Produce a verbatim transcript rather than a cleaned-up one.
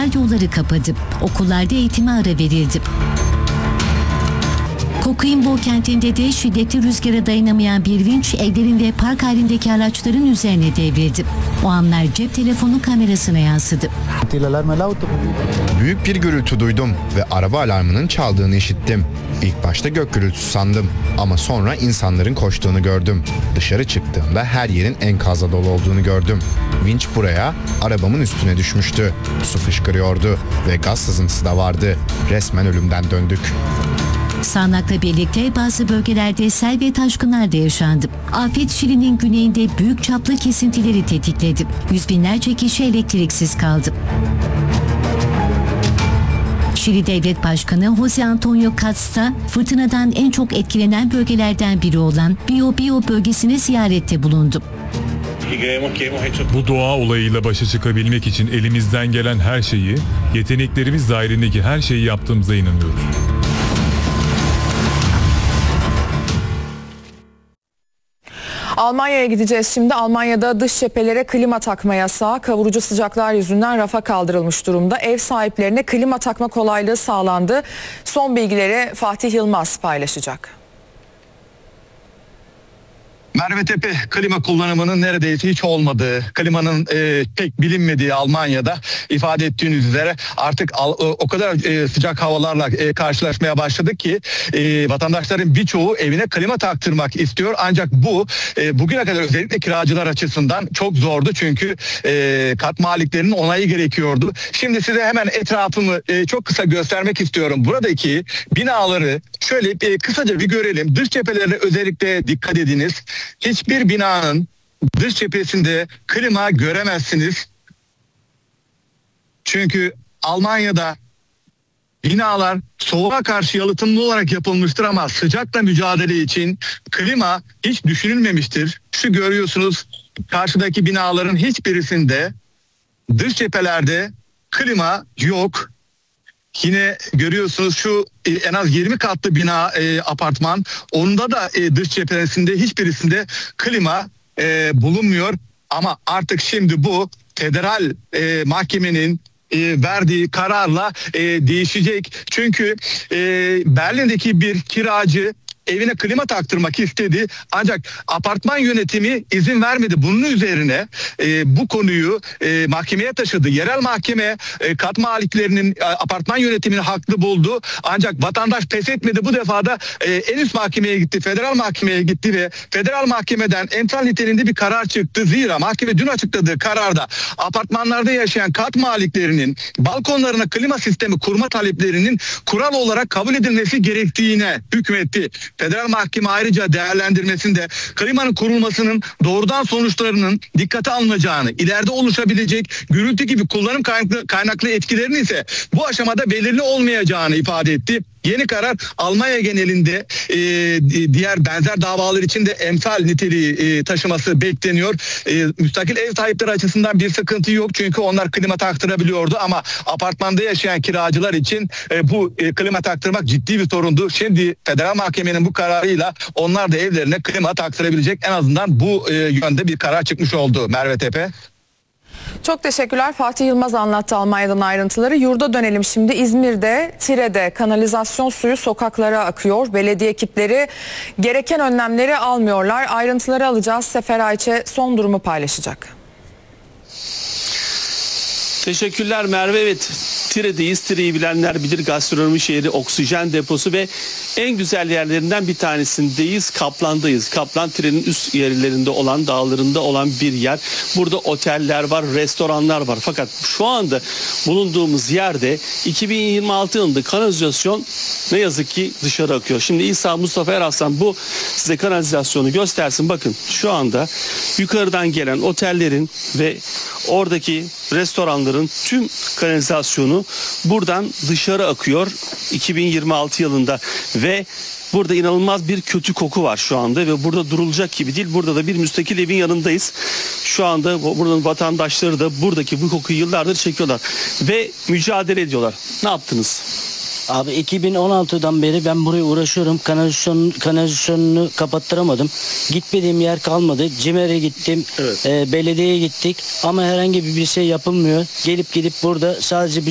Sağlıkçılar yolları kapadı. Okullarda eğitime ara verildi. Coquimbo kentinde de şiddetli rüzgara dayanamayan bir vinç evlerin ve park halindeki araçların üzerine devrildi. O anlar cep telefonu kamerasına yansıdı. Büyük bir gürültü duydum ve araba alarmının çaldığını işittim. İlk başta gök gürültüsü sandım ama sonra insanların koştuğunu gördüm. Dışarı çıktığımda her yerin enkazla dolu olduğunu gördüm. Vinç buraya, arabamın üstüne düşmüştü. Su fışkırıyordu ve gaz sızıntısı da vardı. Resmen ölümden döndük. Sağanakla birlikte bazı bölgelerde sel ve taşkınlar da yaşandı. Afet Şili'nin güneyinde büyük çaplı kesintileri tetikledi. Yüz binlerce kişi elektriksiz kaldı. Şili Devlet Başkanı Jose Antonio Caz da fırtınadan en çok etkilenen bölgelerden biri olan Biobío bölgesine ziyarette bulundu. Bu doğa olayıyla başa çıkabilmek için elimizden gelen her şeyi, yeteneklerimiz dahilindeki her şeyi yaptığımıza inanıyoruz. Almanya'ya gideceğiz şimdi. Almanya'da dış cephelere klima takma yasağı kavurucu sıcaklar yüzünden rafa kaldırılmış durumda. Ev sahiplerine klima takma kolaylığı sağlandı. Son bilgileri Fatih Yılmaz paylaşacak. Merve Tepe, klima kullanımının neredeyse hiç olmadığı, klimanın e, pek bilinmediği Almanya'da ifade ettiğiniz üzere artık al, o kadar e, sıcak havalarla e, karşılaşmaya başladık ki e, vatandaşların birçoğu evine klima taktırmak istiyor. Ancak bu e, bugüne kadar özellikle kiracılar açısından çok zordu çünkü e, kat maliklerinin onayı gerekiyordu. Şimdi size hemen etrafımı e, çok kısa göstermek istiyorum. Buradaki binaları şöyle e, kısaca bir görelim. Dış cephelerine özellikle dikkat ediniz. Hiçbir binanın dış cephesinde klima göremezsiniz. Çünkü Almanya'da binalar soğuğa karşı yalıtımlı olarak yapılmıştır ama sıcakla mücadele için klima hiç düşünülmemiştir. Şu görüyorsunuz, karşıdaki binaların hiçbirisinde dış cephelerde klima yok. Yine görüyorsunuz şu en az yirmi katlı bina e, apartman, onda da e, dış cephesinde hiçbirisinde klima e, bulunmuyor. Ama artık şimdi bu federal e, mahkemenin e, verdiği kararla e, değişecek. Çünkü e, Berlin'deki bir kiracı evine klima taktırmak istedi ancak apartman yönetimi izin vermedi. Bunun üzerine e, bu konuyu e, mahkemeye taşıdı. Yerel mahkeme e, kat maliklerinin e, apartman yönetimini haklı buldu. Ancak vatandaş pes etmedi. Bu defa da e, en üst mahkemeye gitti. Federal mahkemeye gitti ve federal mahkemeden emsal niteliğinde bir karar çıktı. Zira mahkeme dün açıkladığı kararda apartmanlarda yaşayan kat maliklerinin balkonlarına klima sistemi kurma taleplerinin kural olarak kabul edilmesi gerektiğine hükmetti. Federal mahkeme ayrıca değerlendirmesinde klimanın kurulmasının doğrudan sonuçlarının dikkate alınacağını, ileride oluşabilecek gürültü gibi kullanım kaynaklı, kaynaklı etkilerini ise bu aşamada belirli olmayacağını ifade etti. Yeni karar Almanya genelinde e, diğer benzer davalar için de emsal niteliği e, taşıması bekleniyor. E, müstakil ev sahipleri açısından bir sıkıntı yok çünkü onlar klima taktırabiliyordu ama apartmanda yaşayan kiracılar için e, bu e, klima taktırmak ciddi bir sorundu. Şimdi federal mahkemenin bu kararıyla onlar da evlerine klima taktırabilecek, en azından bu e, yönde bir karar çıkmış oldu. Merve Tepe. Çok teşekkürler. Fatih Yılmaz anlattı Almanya'dan ayrıntıları. Yurda dönelim şimdi. İzmir'de, Tire'de kanalizasyon suyu sokaklara akıyor. Belediye ekipleri gereken önlemleri almıyorlar. Ayrıntıları alacağız. Sefer Ayçe son durumu paylaşacak. Teşekkürler Merve. Evet, Tire'deyiz. Tire'yi bilenler bilir, gastronomi şehri, oksijen deposu ve en güzel yerlerinden bir tanesindeyiz. Kaplan'dayız. Kaplan Tire'nin üst yerlerinde olan, dağlarında olan bir yer. Burada oteller var, restoranlar var. Fakat şu anda bulunduğumuz yerde iki bin yirmi altı yılında kanalizasyon ne yazık ki dışarı akıyor. Şimdi İsa Mustafa Eraslan bu size kanalizasyonu göstersin. Bakın şu anda yukarıdan gelen otellerin ve oradaki restoranların tüm kanalizasyonu buradan dışarı akıyor iki bin yirmi altı yılında ve burada inanılmaz bir kötü koku var şu anda ve burada durulacak gibi değil. Burada da bir müstakil evin yanındayız. Şu anda buranın vatandaşları da buradaki bu kokuyu yıllardır çekiyorlar ve mücadele ediyorlar. Ne yaptınız? Abi iki bin on altıdan beri ben buraya uğraşıyorum. Kanalizasyon, kanalizasyonunu kapattıramadım. Gitmediğim yer kalmadı. CİMER'e gittim. Evet. E, belediyeye gittik. Ama herhangi bir şey yapılmıyor. Gelip gidip burada sadece bir